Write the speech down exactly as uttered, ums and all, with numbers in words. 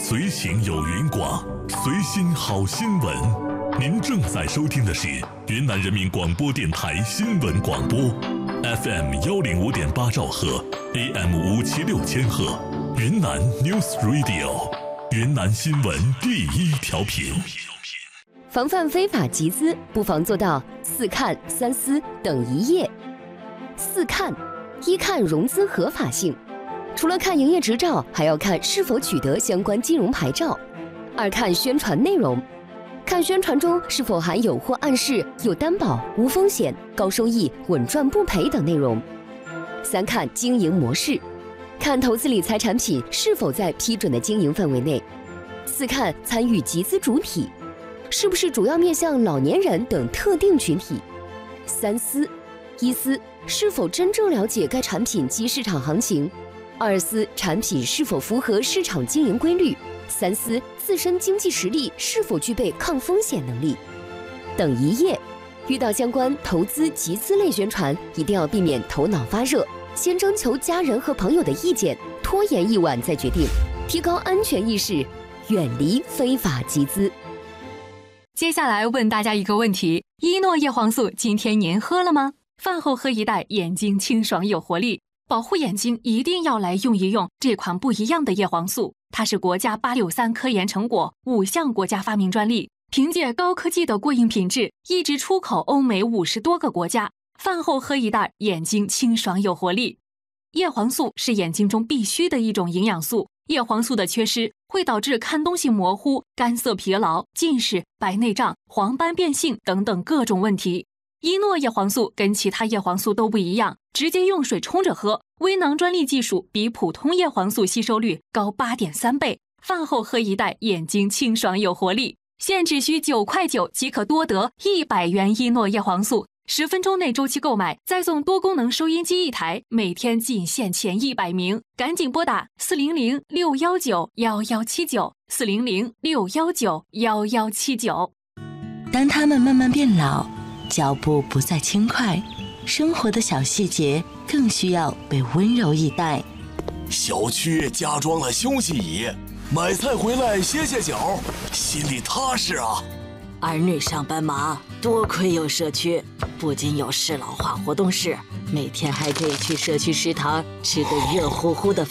随行有云广，随心好新闻。您正在收听的是云南人民广播电台新闻广播 ，F M 幺零五点八兆赫 ，A M 五七六千赫，云南 News Radio， 云南新闻第一调频。 防范非法集资，不妨做到四看三思等一业。四看：一看融资合法性，除了看营业执照，还要看是否取得相关金融牌照。二看宣传内容，看宣传中是否含有或暗示有担保、无风险、高收益、稳赚不赔等内容。三看经营模式，看投资理财产品是否在批准的经营范围内。四看参与集资主体，是不是主要面向老年人等特定群体。三思：一思是否真正了解该产品及市场行情；二思产品是否符合市场经营规律；三思自身经济实力是否具备抗风险能力。等一业：遇到相关投资集资类宣传，一定要避免头脑发热，先征求家人和朋友的意见，拖延一晚再决定，提高安全意识，远离非法集资。 接下来问大家一个问题：一诺叶黄素今天您喝了吗？饭后喝一袋，眼睛清爽有活力。保护眼睛一定要来用一用这款不一样的叶黄素，它是国家八六三科研成果，五项国家发明专利，凭借高科技的过硬品质，一直出口欧美五十多个国家。饭后喝一袋，眼睛清爽有活力。叶黄素是眼睛中必须的一种营养素，叶黄素的缺失会导致看东西模糊、干涩疲劳、近视、白内障、黄斑变性等等各种问题。一诺叶黄素跟其他叶黄素都不一样，直接用水冲着喝，微囊专利技术比普通叶黄素吸收率高 八点三 倍。饭后喝一袋，眼睛清爽有活力。现只需九块九即可多得一百元一诺叶黄素，十分钟内周期购买，再送多功能收音机一台，每天仅限前一百名，赶紧拨打四零零六一九一一七九 四零零六一九一一七九。 当他们慢慢变老，脚步不再轻快，生活的小细节更需要被温柔以待。 小区加装了休息椅，买菜回来歇歇脚，心里踏实啊。 儿女上班忙，多亏有社区，不仅有适老化活动室，每天还可以去社区食堂吃个热乎乎的